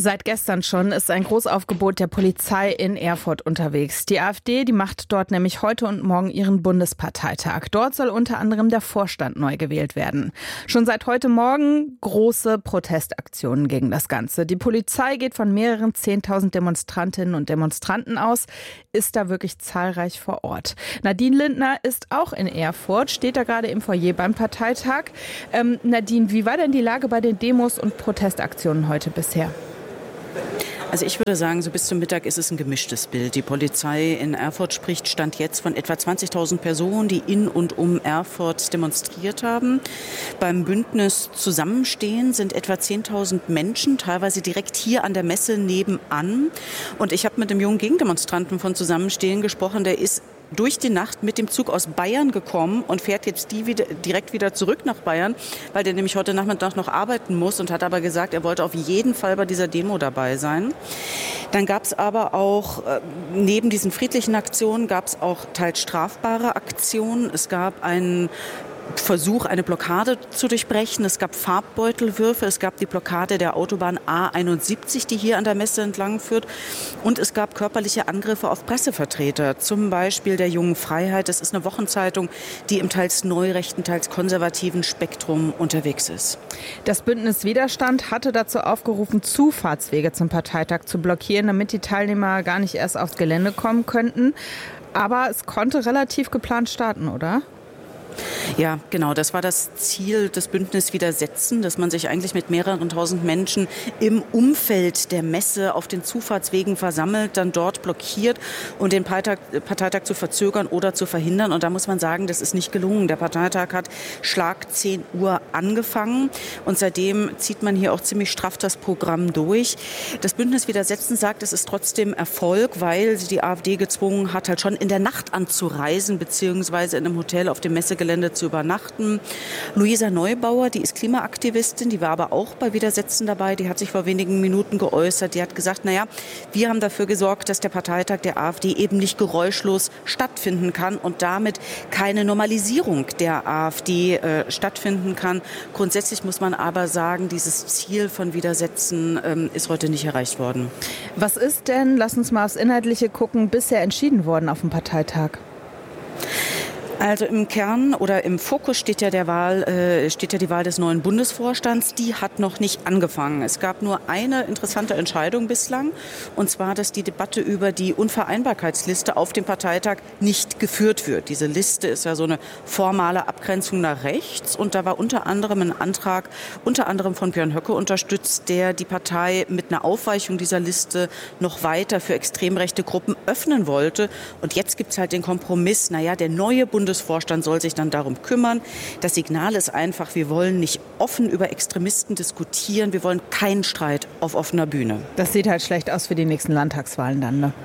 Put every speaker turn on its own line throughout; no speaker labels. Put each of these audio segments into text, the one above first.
Seit gestern schon ist ein Großaufgebot der Polizei in Erfurt unterwegs. Die AfD, die macht dort nämlich heute und morgen ihren Bundesparteitag. Dort soll unter anderem der Vorstand neu gewählt werden. Schon seit heute Morgen große Protestaktionen gegen das Ganze. Die Polizei geht von mehreren 10.000 Demonstrantinnen und Demonstranten aus, ist da wirklich zahlreich vor Ort. Nadine Lindner ist auch in Erfurt, steht da gerade im Foyer beim Parteitag. Nadine, wie war denn die Lage bei den Demos und Protestaktionen heute bisher?
Also ich würde sagen, so bis zum Mittag ist es ein gemischtes Bild. Die Polizei in Erfurt spricht Stand jetzt von etwa 20.000 Personen, die in und um Erfurt demonstriert haben. Beim Bündnis Zusammenstehen sind etwa 10.000 Menschen, teilweise direkt hier an der Messe nebenan. Und ich habe mit dem jungen Gegendemonstranten von Zusammenstehen gesprochen, der ist durch die Nacht mit dem Zug aus Bayern gekommen und fährt jetzt direkt wieder zurück nach Bayern, weil der nämlich heute Nachmittag noch arbeiten muss und hat aber gesagt, er wollte auf jeden Fall bei dieser Demo dabei sein. Dann gab es aber auch, neben diesen friedlichen Aktionen, gab es auch teils strafbare Aktionen. Es gab einen Versuch, eine Blockade zu durchbrechen. Es gab Farbbeutelwürfe, es gab die Blockade der Autobahn A71, die hier an der Messe entlang führt. Und es gab körperliche Angriffe auf Pressevertreter, zum Beispiel der Jungen Freiheit. Das ist eine Wochenzeitung, die im teils neurechten, teils konservativen Spektrum unterwegs ist.
Das Bündnis Widerstand hatte dazu aufgerufen, Zufahrtswege zum Parteitag zu blockieren, damit die Teilnehmer gar nicht erst aufs Gelände kommen könnten. Aber es konnte relativ geplant starten, oder?
Ja, genau. Das war das Ziel des Bündnis Widersetzen, dass man sich eigentlich mit mehreren tausend Menschen im Umfeld der Messe auf den Zufahrtswegen versammelt, dann dort blockiert und den Parteitag zu verzögern oder zu verhindern. Und da muss man sagen, das ist nicht gelungen. Der Parteitag hat Schlag 10 Uhr angefangen und seitdem zieht man hier auch ziemlich straff das Programm durch. Das Bündnis Widersetzen sagt, es ist trotzdem Erfolg, weil sie die AfD gezwungen hat, halt schon in der Nacht anzureisen, beziehungsweise in einem Hotel auf dem Messegelände zu übernachten. Luisa Neubauer, die ist Klimaaktivistin, die war aber auch bei Widersetzen dabei, die hat sich vor wenigen Minuten geäußert. Die hat gesagt, wir haben dafür gesorgt, dass der Parteitag der AfD eben nicht geräuschlos stattfinden kann und damit keine Normalisierung der AfD stattfinden kann. Grundsätzlich muss man aber sagen, dieses Ziel von Widersetzen ist heute nicht erreicht worden.
Was ist denn, lass uns mal aufs Inhaltliche gucken, bisher entschieden worden auf dem Parteitag?
Also im Kern oder im Fokus steht ja die Wahl des neuen Bundesvorstands. Die hat noch nicht angefangen. Es gab nur eine interessante Entscheidung bislang, und zwar, dass die Debatte über die Unvereinbarkeitsliste auf dem Parteitag nicht geführt wird. Diese Liste ist ja so eine formale Abgrenzung nach rechts, und da war unter anderem ein Antrag, unter anderem von Björn Höcke unterstützt, der die Partei mit einer Aufweichung dieser Liste noch weiter für extrem rechte Gruppen öffnen wollte. Und jetzt gibt es halt den Kompromiss, der neue Bundesvorstand soll sich dann darum kümmern. Das Signal ist einfach, wir wollen nicht offen über Extremisten diskutieren, wir wollen keinen Streit auf offener Bühne.
Das sieht halt schlecht aus für die nächsten Landtagswahlen dann, ne?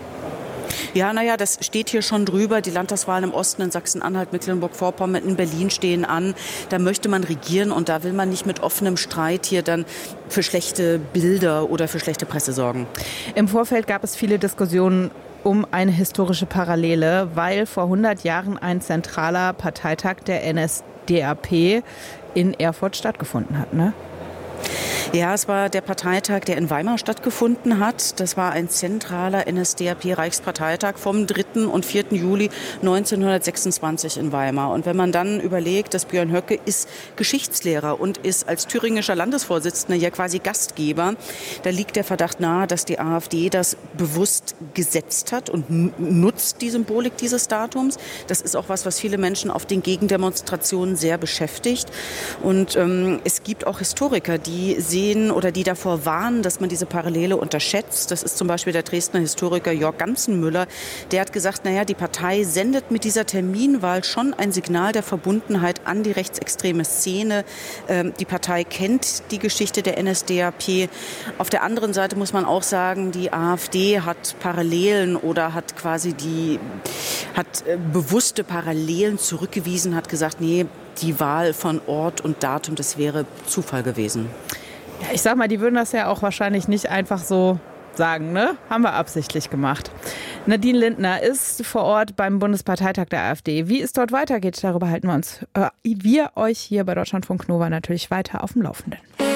Ja, das steht hier schon drüber. Die Landtagswahlen im Osten, in Sachsen-Anhalt, Mecklenburg-Vorpommern, in Berlin stehen an. Da möchte man regieren und da will man nicht mit offenem Streit hier dann für schlechte Bilder oder für schlechte Presse sorgen.
Im Vorfeld gab es viele Diskussionen um eine historische Parallele, weil vor 100 Jahren ein zentraler Parteitag der NSDAP in Erfurt stattgefunden hat, ne?
Ja, es war der Parteitag, der in Weimar stattgefunden hat. Das war ein zentraler NSDAP-Reichsparteitag vom 3. und 4. Juli 1926 in Weimar. Und wenn man dann überlegt, dass Björn Höcke ist Geschichtslehrer und ist als thüringischer Landesvorsitzender ja quasi Gastgeber, da liegt der Verdacht nahe, dass die AfD das bewusst gesetzt hat und nutzt die Symbolik dieses Datums. Das ist auch was viele Menschen auf den Gegendemonstrationen sehr beschäftigt. Und es gibt auch Historiker, die sehen oder die davor warnen, dass man diese Parallele unterschätzt. Das ist zum Beispiel der Dresdner Historiker Jörg Ganzenmüller. Der hat gesagt, die Partei sendet mit dieser Terminwahl schon ein Signal der Verbundenheit an die rechtsextreme Szene. Die Partei kennt die Geschichte der NSDAP. Auf der anderen Seite muss man auch sagen, die AfD hat Parallelen oder hat bewusste Parallelen zurückgewiesen, hat gesagt, die Wahl von Ort und Datum, das wäre Zufall gewesen.
Ich sag mal, die würden das ja auch wahrscheinlich nicht einfach so sagen, ne? Haben wir absichtlich gemacht. Nadine Lindner ist vor Ort beim Bundesparteitag der AfD. Wie es dort weitergeht, darüber halten wir euch hier bei Deutschlandfunk Nova natürlich weiter auf dem Laufenden.